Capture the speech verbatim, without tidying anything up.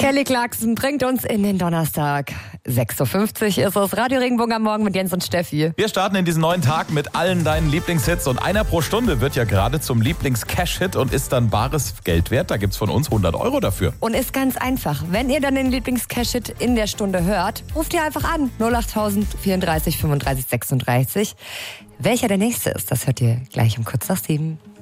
Kelly Clarkson bringt uns in den Donnerstag. sechs Uhr fünfzig ist es. Radio Regenbogen am Morgen mit Jens und Steffi. Wir starten in diesen neuen Tag mit allen deinen Lieblingshits. Und einer pro Stunde wird ja gerade zum Lieblings-Cash-Hit und ist dann bares Geld wert. Da gibt's von uns hundert Euro dafür. Und ist ganz einfach. Wenn ihr dann den Lieblings-Cash-Hit in der Stunde hört, ruft ihr einfach an. null achttausend vierunddreißig fünfunddreißig sechsunddreißig. Welcher der nächste ist, das hört ihr gleich um kurz nach sieben.